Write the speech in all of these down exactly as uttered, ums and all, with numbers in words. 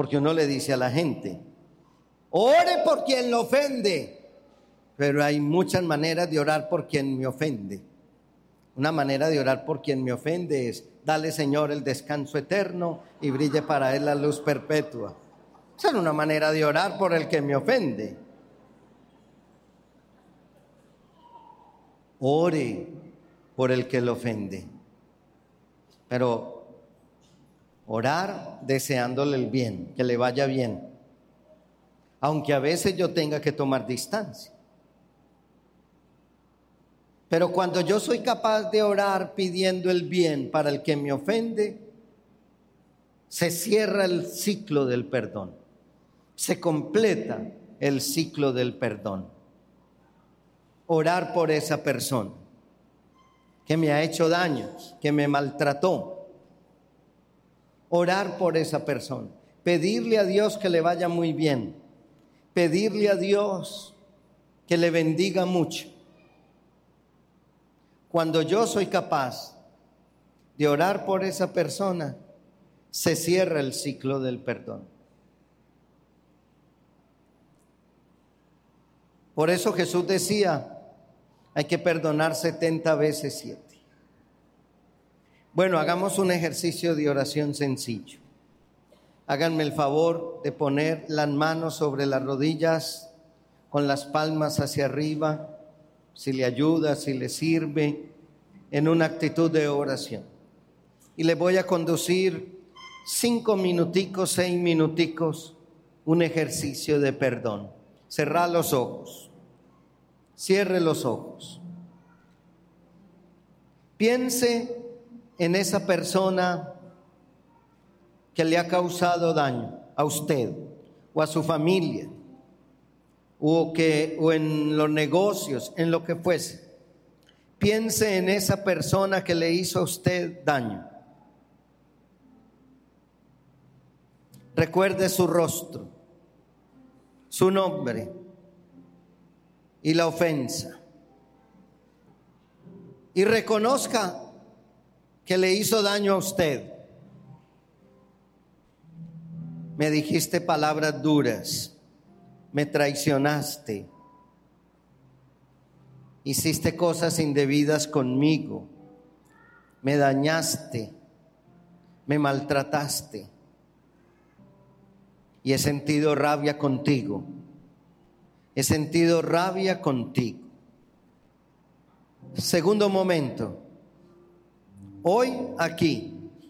Porque uno le dice a la gente, ore por quien lo ofende. Pero hay muchas maneras de orar por quien me ofende. Una manera de orar por quien me ofende es, dale, Señor, el descanso eterno y brille para él la luz perpetua. Esa es una manera de orar por el que me ofende. Ore por el que lo ofende. Pero orar deseándole el bien, que le vaya bien. Aunque a veces yo tenga que tomar distancia. Pero cuando yo soy capaz de orar pidiendo el bien para el que me ofende, se cierra el ciclo del perdón. Se completa el ciclo del perdón. Orar por esa persona que me ha hecho daño, que me maltrató. Orar por esa persona. Pedirle a Dios que le vaya muy bien. Pedirle a Dios que le bendiga mucho. Cuando yo soy capaz de orar por esa persona, se cierra el ciclo del perdón. Por eso Jesús decía, hay que perdonar setenta veces siete. Bueno, hagamos un ejercicio de oración sencillo. Háganme el favor de poner las manos sobre las rodillas con las palmas hacia arriba, si le ayuda, si le sirve, en una actitud de oración. Y le voy a conducir cinco minuticos, seis minuticos, un ejercicio de perdón. Cerrá los ojos, cierre los ojos. Piense en esa persona que le ha causado daño a usted o a su familia, o, que, o en los negocios, en lo que fuese. Piense en esa persona que le hizo a usted daño. Recuerde su rostro, su nombre y la ofensa. Y reconozca que le hizo daño a usted. Me dijiste palabras duras, me traicionaste, hiciste cosas indebidas conmigo, me dañaste, me maltrataste y he sentido rabia contigo, he sentido rabia contigo. Segundo momento, hoy aquí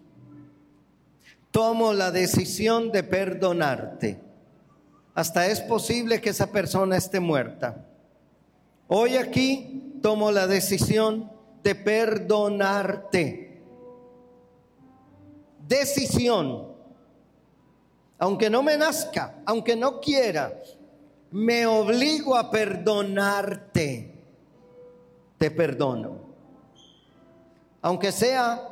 tomo la decisión de perdonarte. Hasta es posible que esa persona esté muerta. Hoy aquí tomo la decisión de perdonarte. Decisión. Aunque no me nazca, aunque no quiera, me obligo a perdonarte. Te perdono. Aunque sea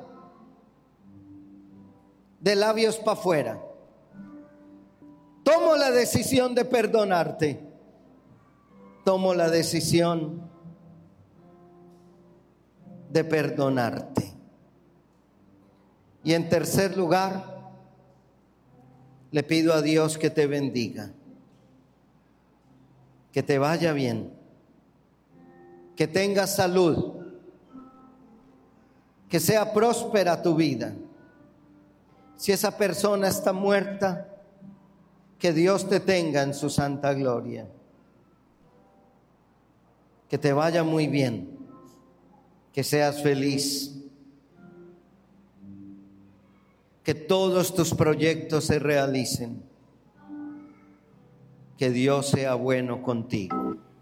de labios para afuera. Tomo la decisión de perdonarte. Tomo la decisión de perdonarte. Y en tercer lugar, le pido a Dios que te bendiga, que te vaya bien, que tengas salud, que sea próspera tu vida. Si esa persona está muerta, que Dios te tenga en su santa gloria. Que te vaya muy bien, que seas feliz, que todos tus proyectos se realicen, que Dios sea bueno contigo.